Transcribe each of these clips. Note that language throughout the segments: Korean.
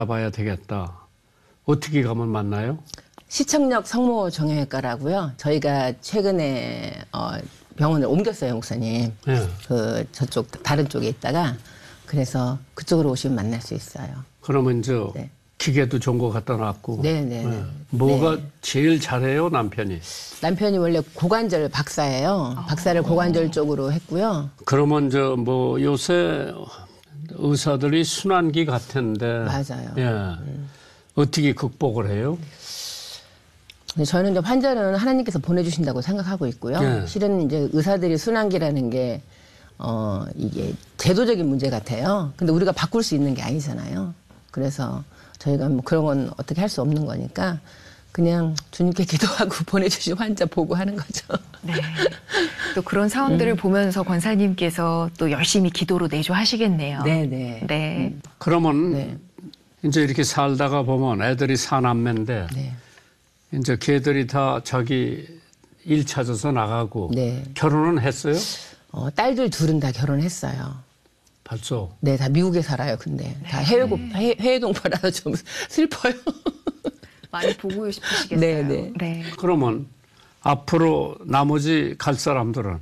봐야 되겠다. 어떻게 가면 만나요? 시청역 성모정형외과라고요. 저희가 최근에 병원을 옮겼어요, 목사님. 네. 저쪽 다른 쪽에 있다가 그래서 그쪽으로 오시면 만날 수 있어요. 그러면 네. 기계도 좋은 거 갖다 놨고. 네네. 네. 뭐가 제일 잘해요, 남편이? 남편이 원래 고관절 박사예요. 박사를 고관절 쪽으로 했고요. 그러면 요새 의사들이 순환기 같은데. 맞아요. 예. 어떻게 극복을 해요? 저는 이제 환자는 하나님께서 보내주신다고 생각하고 있고요. 네. 실은 이제 의사들이 순환기라는 게 이게 제도적인 문제 같아요. 근데 우리가 바꿀 수 있는 게 아니잖아요. 그래서 저희가 뭐 그런 건 어떻게 할 수 없는 거니까 그냥 주님께 기도하고 보내주신 환자 보고 하는 거죠. 네. 또 그런 상황들을 보면서 권사님께서 또 열심히 기도로 내조하시겠네요. 네네. 네. 그러면 네. 이제 이렇게 살다가 보면 애들이 사남매인데 네. 이제 걔들이 다 자기 일 찾아서 나가고 네. 결혼은 했어요? 딸들 둘은 다 결혼했어요. 벌써? 네, 다 미국에 살아요. 근데 다 해외 동포라서 좀 슬퍼요. 많이 보고 싶으시겠어요. 네네. 네. 그러면 앞으로 나머지 갈 사람들은?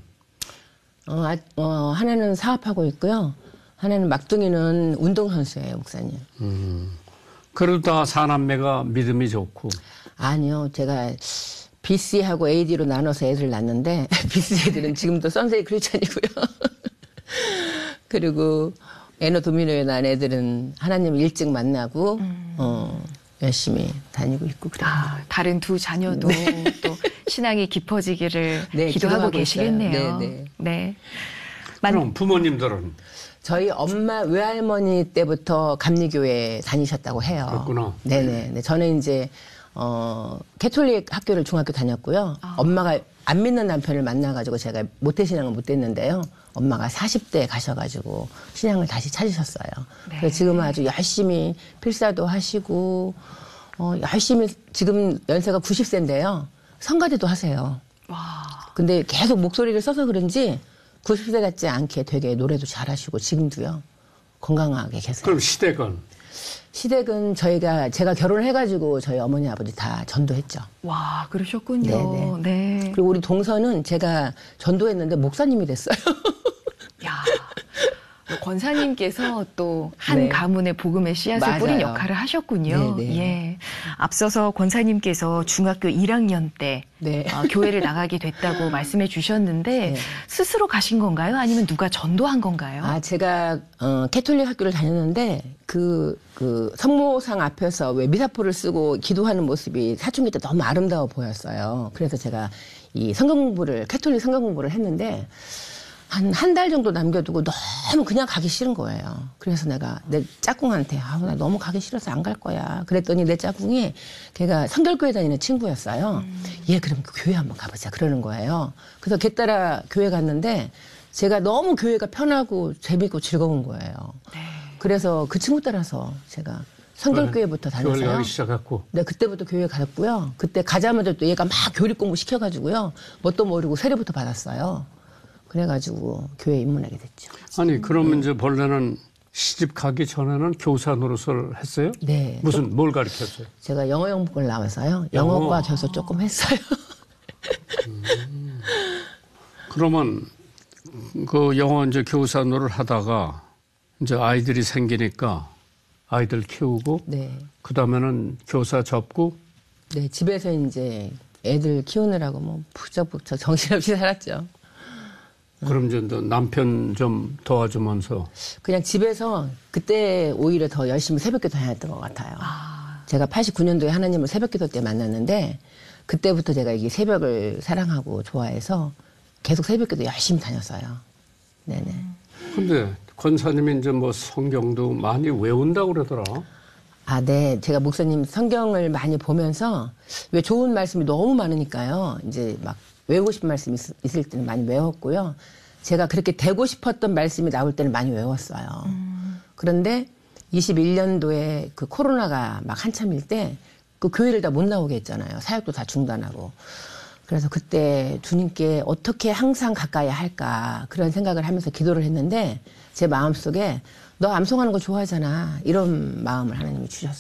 하나는 사업하고 있고요. 하나는 막둥이는 운동선수예요, 목사님. 그래도 다 사남매가 믿음이 좋고. 아니요, 제가 BC하고 AD로 나눠서 애들 낳는데 BC 애들은 지금도 선세이 크리스찬이고요. 그리고 에너 도미노에 난 애들은 하나님 일찍 만나고 열심히 다니고 있고 그래요. 다른 두 자녀도 또 신앙이 깊어지기를 네, 기도하고 계시겠네요. 네. 네. 그럼 부모님들은? 저희 엄마 외할머니 때부터 감리교회 다니셨다고 해요. 그렇구나. 네네. 저는 이제 캐톨릭 학교를 중학교 다녔고요. 엄마가 안 믿는 남편을 만나가지고 제가 모태신앙을 못 됐는데요. 엄마가 40대에 가셔가지고 신앙을 다시 찾으셨어요. 네. 그래서 지금은 아주 열심히 필사도 하시고 열심히 지금 연세가 90세인데요. 성가대도 하세요. 와. 근데 계속 목소리를 써서 그런지 90세 같지 않게 되게 노래도 잘하시고 지금도요. 건강하게 계세요. 그럼 시댁은? 시댁은 제가 결혼을 해가지고 저희 어머니 아버지 다 전도했죠. 와, 그러셨군요. 네네. 네. 그리고 우리 동서는 제가 전도했는데 목사님이 됐어요. 야, 권사님께서 또 한 네. 가문의 복음의 씨앗을 맞아요. 뿌린 역할을 하셨군요. 네네. 예. 앞서서 권사님께서 중학교 1학년 때 네. 교회를 나가게 됐다고 말씀해 주셨는데 네. 스스로 가신 건가요? 아니면 누가 전도한 건가요? 제가 캐톨릭 학교를 다녔는데 그 성모상 앞에서 왜 미사포를 쓰고 기도하는 모습이 사춘기 때 너무 아름다워 보였어요. 그래서 제가 이 캐톨릭 성경 공부를 했는데 한 달 정도 남겨두고 너무 그냥 가기 싫은 거예요. 그래서 내가 내 짝꿍한테 나 너무 가기 싫어서 안 갈 거야. 그랬더니 내 짝꿍이 걔가 성결교회 다니는 친구였어요. 얘 그럼 교회 한번 가보자 그러는 거예요. 그래서 걔 따라 교회 갔는데 제가 너무 교회가 편하고 재밌고 즐거운 거예요. 네. 그래서 그 친구 따라서 제가 성결교회부터 교회를 다녔어요. 가기 시작했고. 네, 그때부터 교회 갔고요. 그때 가자마자 또 얘가 막 교리 공부 시켜가지고요. 뭣도 모르고 세례부터 받았어요. 그래가지고 교회에 입문하게 됐죠. 아니 그러면 이제 본래는 시집 가기 전에는 교사 노릇을 했어요? 네. 뭘 가르쳤어요? 제가 영어 연구를 나와서요. 영어과 교수 조금 했어요. 그러면 그 영어 이제 교사 노릇을 하다가 이제 아이들이 생기니까 아이들 키우고 네. 그 다음에는 교사 접고 네, 집에서 이제 애들 키우느라고 뭐 부쩍부쩍 정신없이 살았죠. 그럼 이제 또 남편 좀 도와주면서 그냥 집에서 그때 오히려 더 열심히 새벽기도 다녔던 것 같아요. 제가 89년도에 하나님을 새벽기도 때 만났는데 그때부터 제가 이 새벽을 사랑하고 좋아해서 계속 새벽기도 열심히 다녔어요. 네네. 근데 권사님이 이제 뭐 성경도 많이 외운다고 그러더라. 네. 제가 목사님 성경을 많이 보면서 왜 좋은 말씀이 너무 많으니까요. 이제 막 외우고 싶은 말씀이 있을 때는 많이 외웠고요. 제가 그렇게 되고 싶었던 말씀이 나올 때는 많이 외웠어요. 그런데 21년도에 그 코로나가 막 한참일 때 그 교회를 다 못 나오게 했잖아요. 사역도 다 중단하고. 그래서 그때 주님께 어떻게 항상 가까이 할까 그런 생각을 하면서 기도를 했는데 제 마음속에 너 암송하는 거 좋아하잖아. 이런 마음을 하나님이 주셨어요.